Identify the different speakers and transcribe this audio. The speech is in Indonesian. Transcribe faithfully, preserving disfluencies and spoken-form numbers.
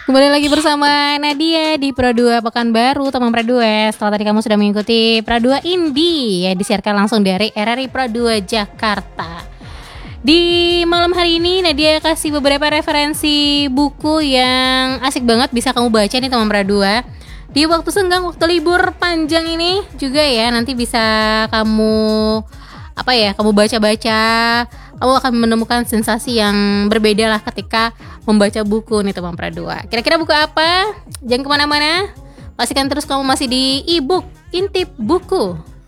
Speaker 1: Kembali lagi bersama Nadia di Pro dua Pekanbaru, teman Pro dua. Setelah tadi kamu sudah mengikuti Pro dua Indie ya, disiarkan langsung dari R R I Pro dua Jakarta. Di malam hari ini Nadia kasih beberapa referensi buku yang asik banget bisa kamu baca nih teman Pro dua. Di waktu senggang, waktu libur panjang ini juga ya, nanti bisa kamu apa ya, kamu baca-baca, kamu akan menemukan sensasi yang berbeda lah ketika membaca buku nih teman Pro dua. Kira-kira buku apa? Jangan kemana-mana, pastikan terus kamu masih di e-book Intip Buku.